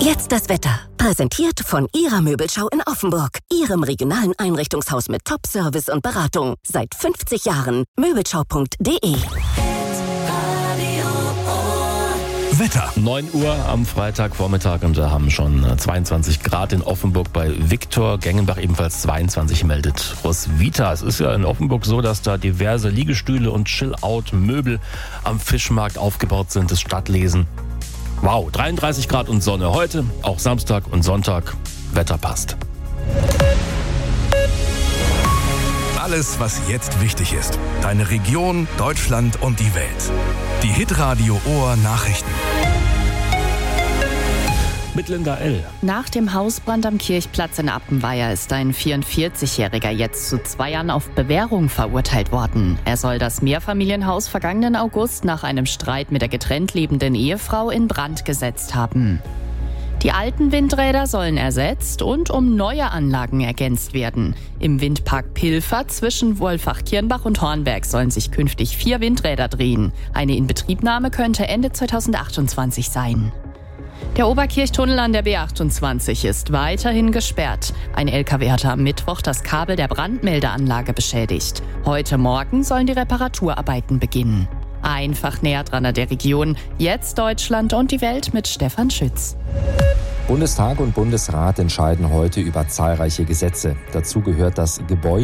Jetzt das Wetter. Präsentiert von Ihrer Möbelschau in Offenburg. Ihrem regionalen Einrichtungshaus mit Top-Service und Beratung. Seit 50 Jahren. Möbelschau.de. Wetter. 9 Uhr am Freitagvormittag und wir haben schon 22 Grad in Offenburg bei Viktor. Gengenbach ebenfalls 22 meldet Roswitha. Es ist ja in Offenburg so, dass da diverse Liegestühle und Chill-Out-Möbel am Fischmarkt aufgebaut sind. Das Stadtlesen. Wow, 33 Grad und Sonne heute, auch Samstag und Sonntag. Wetter passt. Alles, was jetzt wichtig ist. Deine Region, Deutschland und die Welt. Die Hitradio Ohr Nachrichten. Mit Linda L. Nach dem Hausbrand am Kirchplatz in Appenweier ist ein 44-Jähriger jetzt zu 2 Jahren auf Bewährung verurteilt worden. Er soll das Mehrfamilienhaus vergangenen August nach einem Streit mit der getrennt lebenden Ehefrau in Brand gesetzt haben. Die alten Windräder sollen ersetzt und um neue Anlagen ergänzt werden. Im Windpark Pilfer zwischen Wolfach-Kirnbach und Hornberg sollen sich künftig 4 Windräder drehen. Eine Inbetriebnahme könnte Ende 2028 sein. Der Oberkirchtunnel an der B28 ist weiterhin gesperrt. Ein LKW hatte am Mittwoch das Kabel der Brandmeldeanlage beschädigt. Heute Morgen sollen die Reparaturarbeiten beginnen. Einfach näher dran an der Region. Jetzt Deutschland und die Welt mit Stefan Schütz. Bundestag und Bundesrat entscheiden heute über zahlreiche Gesetze. Dazu gehört das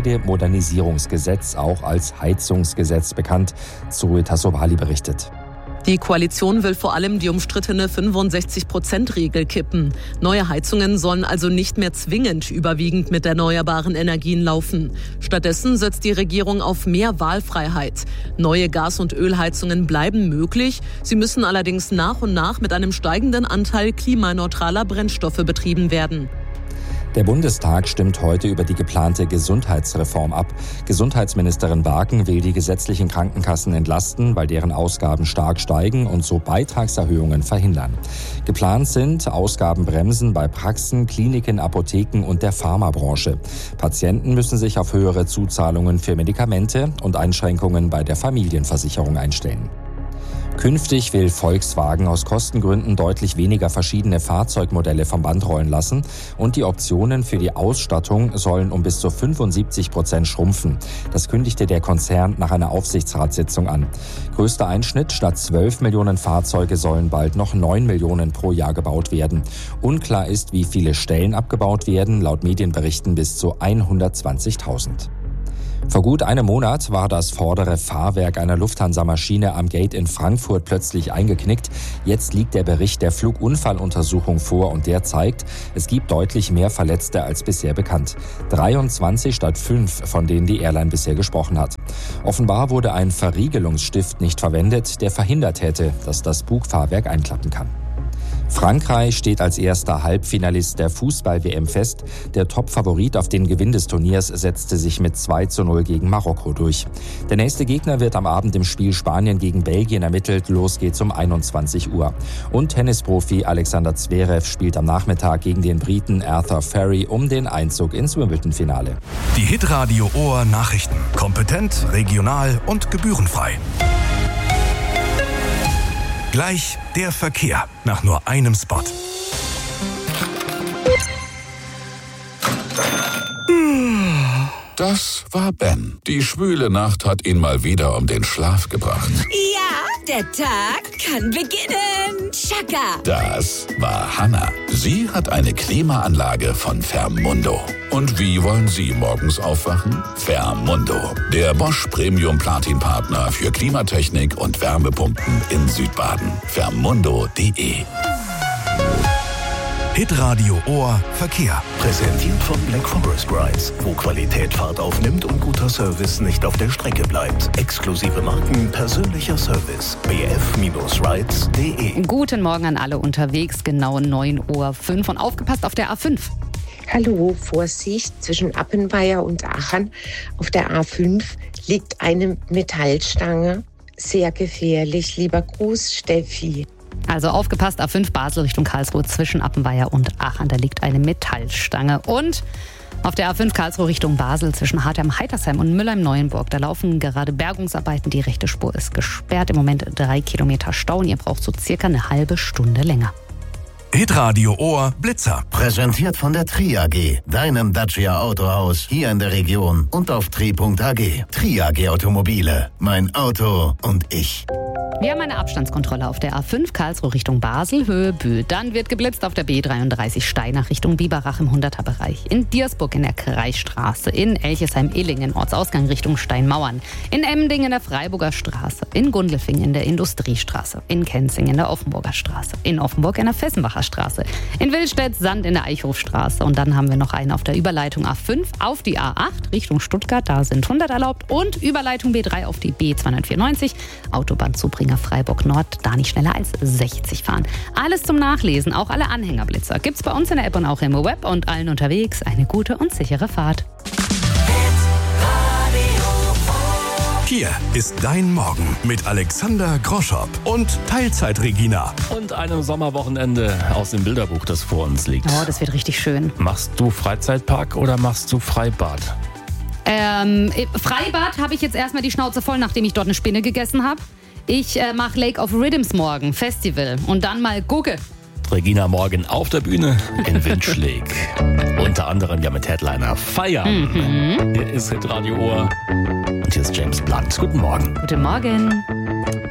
Gebäudemodernisierungsgesetz, auch als Heizungsgesetz bekannt. Zoe Tassovali berichtet. Die Koalition will vor allem die umstrittene 65%-Regel kippen. Neue Heizungen sollen also nicht mehr zwingend überwiegend mit erneuerbaren Energien laufen. Stattdessen setzt die Regierung auf mehr Wahlfreiheit. Neue Gas- und Ölheizungen bleiben möglich. Sie müssen allerdings nach und nach mit einem steigenden Anteil klimaneutraler Brennstoffe betrieben werden. Der Bundestag stimmt heute über die geplante Gesundheitsreform ab. Gesundheitsministerin Barken will die gesetzlichen Krankenkassen entlasten, weil deren Ausgaben stark steigen und so Beitragserhöhungen verhindern. Geplant sind Ausgabenbremsen bei Praxen, Kliniken, Apotheken und der Pharmabranche. Patienten müssen sich auf höhere Zuzahlungen für Medikamente und Einschränkungen bei der Familienversicherung einstellen. Künftig will Volkswagen aus Kostengründen deutlich weniger verschiedene Fahrzeugmodelle vom Band rollen lassen und die Optionen für die Ausstattung sollen um bis zu 75% schrumpfen. Das kündigte der Konzern nach einer Aufsichtsratssitzung an. Größter Einschnitt: statt 12 Millionen Fahrzeuge sollen bald noch 9 Millionen pro Jahr gebaut werden. Unklar ist, wie viele Stellen abgebaut werden, laut Medienberichten bis zu 120.000. Vor gut einem Monat war das vordere Fahrwerk einer Lufthansa-Maschine am Gate in Frankfurt plötzlich eingeknickt. Jetzt liegt der Bericht der Flugunfalluntersuchung vor und der zeigt, es gibt deutlich mehr Verletzte als bisher bekannt. 23 statt 5, von denen die Airline bisher gesprochen hat. Offenbar wurde ein Verriegelungsstift nicht verwendet, der verhindert hätte, dass das Bugfahrwerk einklappen kann. Frankreich steht als erster Halbfinalist der Fußball-WM fest. Der Top-Favorit auf den Gewinn des Turniers setzte sich mit 2:0 gegen Marokko durch. Der nächste Gegner wird am Abend im Spiel Spanien gegen Belgien ermittelt. Los geht's um 21 Uhr. Und Tennisprofi Alexander Zverev spielt am Nachmittag gegen den Briten Arthur Ferry um den Einzug ins Wimbledon-Finale. Die Hitradio Ohr Nachrichten. Kompetent, regional und gebührenfrei. Gleich der Verkehr nach nur einem Spot. Das war Ben. Die schwüle Nacht hat ihn mal wieder um den Schlaf gebracht. Ja, der Tag kann beginnen. Chaka. Das war Hannah. Sie hat eine Klimaanlage von Fermundo. Und wie wollen Sie morgens aufwachen? Fermundo, der Bosch Premium Platin Partner für Klimatechnik und Wärmepumpen in Südbaden. Fermundo.de. Hitradio Ohr Verkehr. Präsentiert von Black Forest Rides, wo Qualität Fahrt aufnimmt und guter Service nicht auf der Strecke bleibt. Exklusive Marken, persönlicher Service. bf-rides.de. Guten Morgen an alle unterwegs, genau 9:05 Uhr und aufgepasst auf der A5. Hallo, Vorsicht, zwischen Appenweier und Aachen auf der A5 liegt eine Metallstange. Sehr gefährlich. Lieber Gruß, Steffi. Also aufgepasst, A5 Basel Richtung Karlsruhe zwischen Appenweier und Aachen, da liegt eine Metallstange. Und auf der A5 Karlsruhe Richtung Basel zwischen Hartheim-Heitersheim und Mülheim-Neuenburg, da laufen gerade Bergungsarbeiten. Die rechte Spur ist gesperrt, im Moment 3 Kilometer Stau und ihr braucht so circa eine halbe Stunde länger. Hitradio Ohr Blitzer. Präsentiert von der Tri AG, deinem Dacia Autohaus hier in der Region und auf tri.ag. Tri AG Automobile, mein Auto und ich. Wir haben eine Abstandskontrolle auf der A5 Karlsruhe Richtung Basel, Höhe Bühl. Dann wird geblitzt auf der B33 Steinach Richtung Biberach im 100er-Bereich. In Diersburg in der Kreisstraße. In Elchesheim-Illingen, Ortsausgang Richtung Steinmauern. In Emmending in der Freiburger Straße. In Gundelfing in der Industriestraße. In Kenzing in der Offenburger Straße. In Offenburg in der Fessenbacher Straße. In Wildstedt-Sand in der Eichhofstraße. Und dann haben wir noch einen auf der Überleitung A5 auf die A8 Richtung Stuttgart. Da sind 100 erlaubt. Und Überleitung B3 auf die B294. Autobahnzubringer Freiburg Nord, da nicht schneller als 60 fahren. Alles zum Nachlesen, auch alle Anhängerblitzer, gibt's bei uns in der App und auch im Web und allen unterwegs eine gute und sichere Fahrt. Hier ist dein Morgen mit Alexander Groschopp und Teilzeit-Regina. Und einem Sommerwochenende aus dem Bilderbuch, das vor uns liegt. Oh, das wird richtig schön. Machst du Freizeitpark oder machst du Freibad? Freibad habe ich jetzt erstmal die Schnauze voll, nachdem ich dort eine Spinne gegessen habe. Ich mache Lake of Rhythms morgen, Festival. Und dann mal gucke. Regina morgen auf der Bühne in Windschläg. Unter anderem ja mit Headliner Feiern. Hier ist Hitradio Ohr. Und hier ist James Blunt. Guten Morgen. Guten Morgen.